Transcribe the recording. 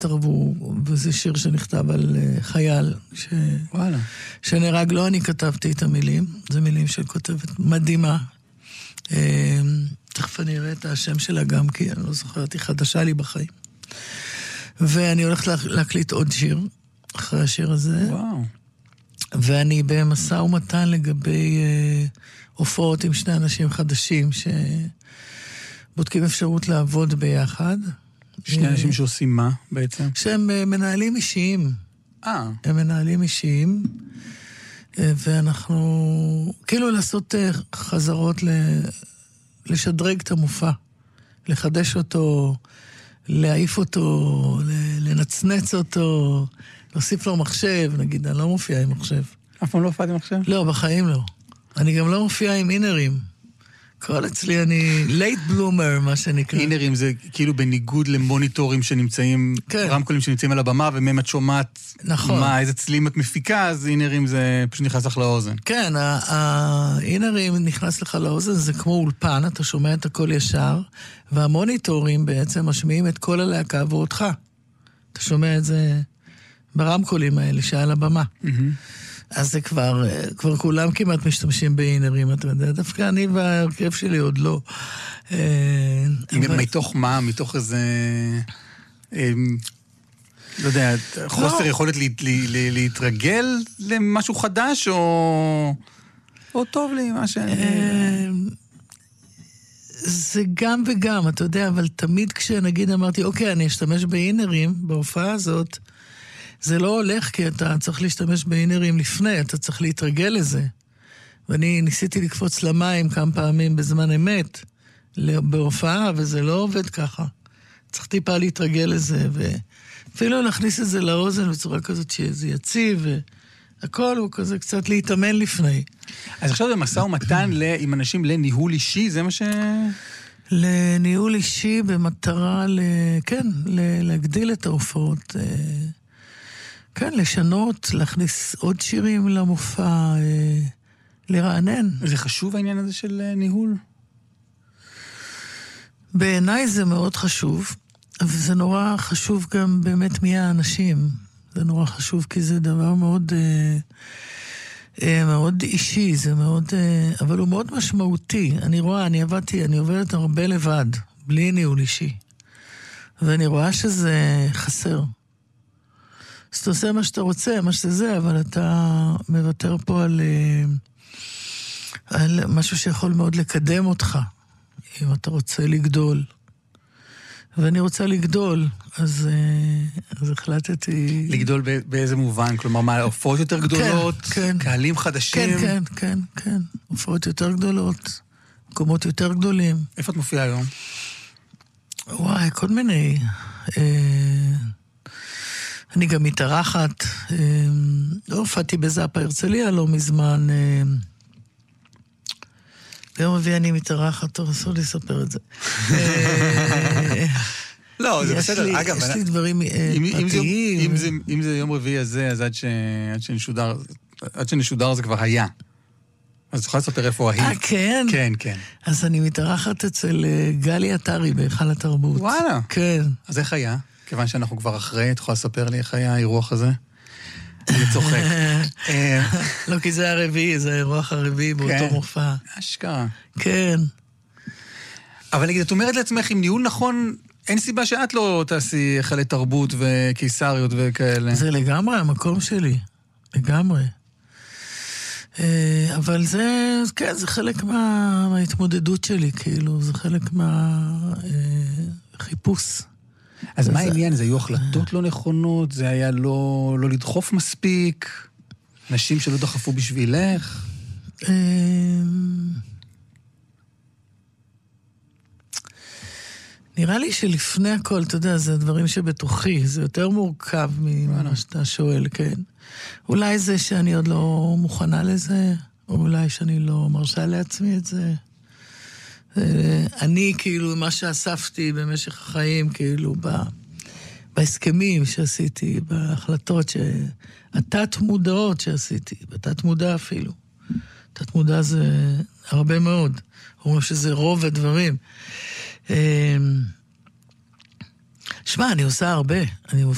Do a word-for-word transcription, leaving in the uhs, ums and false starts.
וזה שיר שנכתב על חייל ש... וואלה. שנהרג. לא אני כתבתי את המילים, זה מילים של כותבת מדהימה. תכף אני אראה את השם שלה גם, כי אני לא זוכרת, היא חדשה לי בחיים. ואני הולכת להקליט עוד שיר, אחרי השיר הזה. וואו. ואני במשא ומתן לגבי הופעות עם שני אנשים חדשים, שבודקים אפשרות לעבוד ביחד. שני אנשים שעושים מה בעצם? שהם מנהלים אישיים. אה. הם מנהלים אישיים, ואנחנו כאילו לעשות חזרות, לשדרג את המופע, לחדש אותו, להעיף אותו, לנצנץ אותו, להוסיף לו מחשב, נגיד, אני לא מופיע עם מחשב. אף פעם לא הופעת עם מחשב? לא, בחיים לא. אני גם לא מופיע עם אינרים. כל אצלי אני late bloomer, מה שנקרא. אינרים זה כאילו בניגוד למוניטורים שנמצאים, כן. רמקולים שנמצאים על הבמה, ומהם את שומעת נכון. מה, איזה צלילים את מפיקה, אז אינרים זה פשוט נכנס לך לאוזן. כן, האינרים נכנס לך לאוזן, זה כמו אולפן, אתה שומע את הכל ישר, והמוניטורים בעצם משמיעים את כל הלהקה ואותך. אתה שומע את זה ברמקולים האלה שעל הבמה. Mm-hmm. אז זה כבר, כבר כולם כמעט משתמשים באינרים, אתה יודע, דווקא אני והרכב שלי עוד לא. מתוך מה? מתוך איזה, לא יודע, חוסר יכולת להתרגל למשהו חדש, או טוב לי, מה ש... זה גם וגם, אתה יודע, אבל תמיד כשנגיד אמרתי, אוקיי, אני אשתמש באינרים בהופעה הזאת, זה לא הולך כי אתה צריך להשתמש באינרים לפני, אתה צריך להתרגל לזה. ואני ניסיתי לקפוץ למים כמה פעמים בזמן אמת, בהופעה, וזה לא עובד ככה. צריך טיפה להתרגל לזה, ואפילו להכניס את זה לאוזן בצורה כזאת שזה יציב, והכל הוא כזה קצת להתאמן לפני. אז עכשיו זה משא ומתן עם אנשים לניהול אישי, זה מה ש... לניהול אישי במטרה, כן, להגדיל את ההופעות, כן, לשנות, להכניס עוד שירים למופע, אה, לרענן. זה חשוב העניין הזה של אה, ניהול? בעיניי זה מאוד חשוב, וזה נורא חשוב גם באמת מי האנשים. זה נורא חשוב כי זה דבר מאוד, אה, אה, מאוד אישי, זה מאוד, אה, אבל הוא מאוד משמעותי. אני רואה, אני עבדתי, אני עובדת הרבה לבד, בלי ניהול אישי. ואני רואה שזה חסר. אז אתה עושה מה שאתה רוצה, מה שזה, אבל אתה מוותר פה על, על משהו שיכול מאוד לקדם אותך, אם אתה רוצה לגדול. ואני רוצה לגדול, אז, אז החלטתי... לגדול באיזה מובן? כלומר, מה, הופעות יותר גדולות? כן, כן. קהלים חדשים? כן, כן, כן, כן. הופעות יותר גדולות, מקומות יותר גדולים. איפה את מופיעה היום? וואי, כל מיני... אה... אני גם מתארחת, לא הופעתי בזאפה הרצליה לא מזמן, ביום רביעי אני מתארחת, טוב, אסור לי לספר את זה. לא, זה בסדר, אגב, יש לי דברים פרטיים. אם זה יום רביעי הזה, אז עד שנשודר זה כבר היה. אז את יכולה לספר איפה ההיא? אה, כן? כן, כן. אז אני מתארחת אצל גלי עטרי בהיכל התרבות. וואלה. כן. אז איך היה? כיוון שאנחנו כבר אחרי, את יכולה לספר לי איך היה האירוח הזה? אני צוחק. לא, כי זה הרביעי, זה האירוח הרביעי באותו מופע. אשכרה. כן. אבל נגיד, את אומרת לעצמך, עם ניהול נכון, אין סיבה שאת לא תעשי חלי תרבות וקיסריות וכאלה. זה לגמרי המקום שלי. לגמרי. אבל זה, כן, זה חלק מההתמודדות שלי, כאילו, זה חלק מהחיפוש. אז מה העניין? זה היו החלטות לא נכונות? זה היה לא, לא לדחוף מספיק? נשים שלא דחפו בשבילך? נראה לי שלפני הכל, אתה יודע, זה הדברים שבתוכי, זה יותר מורכב ממה שאתה שואל, כן. אולי זה שאני עוד לא מוכנה לזה, או אולי שאני לא מרשה לעצמי את זה. אני, כאילו, מה שאספתי במשך החיים, כאילו, בהסכמים שעשיתי, בהחלטות התת-מודעות שעשיתי, בתת-מודע אפילו. תת-מודע זה הרבה מאוד. אומרים שזה רוב הדברים. שמע, אני עושה הרבה. אני